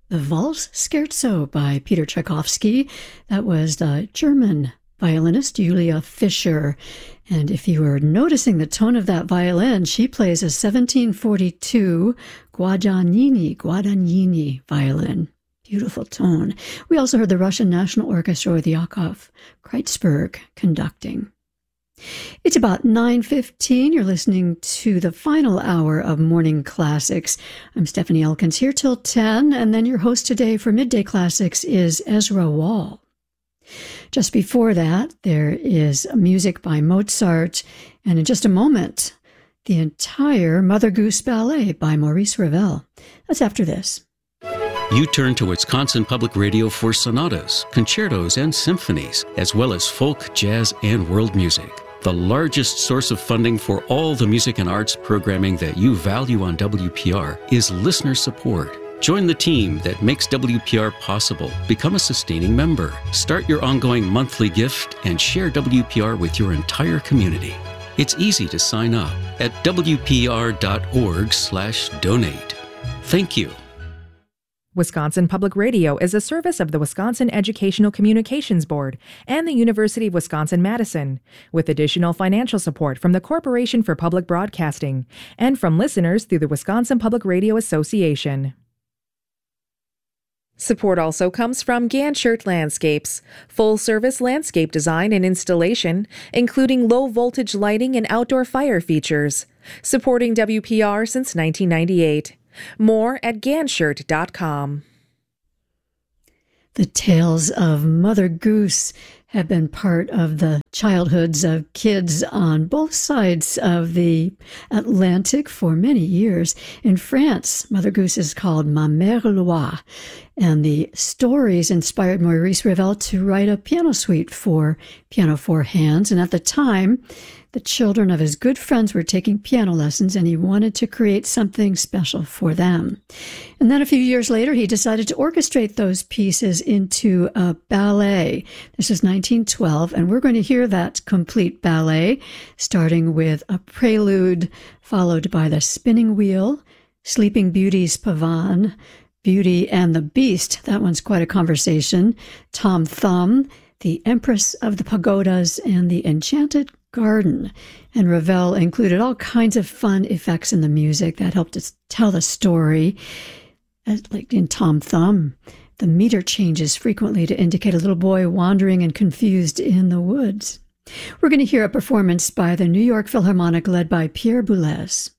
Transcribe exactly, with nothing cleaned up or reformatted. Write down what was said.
The Valse Scherzo by Peter Tchaikovsky. That was the German violinist Julia Fischer. And if you were noticing the tone of that violin, she plays a seventeen forty-two Guadagnini, Guadagnini violin. Beautiful tone. We also heard the Russian National Orchestra with Yakov Kreitzberg conducting. It's about nine fifteen. You're listening to the final hour of Morning Classics. I'm Stephanie Elkins here till ten, and then your host today for Midday Classics is Ezra Wall. Just before that, there is music by Mozart, and in just a moment, the entire Mother Goose Ballet by Maurice Ravel. That's after this. You turn to Wisconsin Public Radio for sonatas, concertos, and symphonies, as well as folk, jazz, and world music. The largest source of funding for all the music and arts programming that you value on W P R is listener support. Join the team that makes W P R possible. Become a sustaining member. Start your ongoing monthly gift and share W P R with your entire community. It's easy to sign up at W P R dot org slash donate. Thank you. Wisconsin Public Radio is a service of the Wisconsin Educational Communications Board and the University of Wisconsin-Madison, with additional financial support from the Corporation for Public Broadcasting and from listeners through the Wisconsin Public Radio Association. Support also comes from Ganshert Landscapes, full-service landscape design and installation, including low-voltage lighting and outdoor fire features, supporting W P R since nineteen ninety-eight. More at ganshert dot com. The tales of Mother Goose have been part of the childhoods of kids on both sides of the Atlantic for many years. In France, Mother Goose is called Ma Mère Loire, and the stories inspired Maurice Ravel to write a piano suite for piano four hands. And at the time, the children of his good friends were taking piano lessons, and he wanted to create something special for them. And then a few years later, he decided to orchestrate those pieces into a ballet. This is nineteen twelve, and we're going to hear that complete ballet, starting with a prelude, followed by the spinning wheel, Sleeping Beauty's Pavane, Beauty and the Beast, that one's quite a conversation, Tom Thumb, the Empress of the Pagodas, and the Enchanted Garden. And Ravel included all kinds of fun effects in the music that helped us tell the story. As, like in Tom Thumb, the meter changes frequently to indicate a little boy wandering and confused in the woods. We're going to hear a performance by the New York Philharmonic led by Pierre Boulez.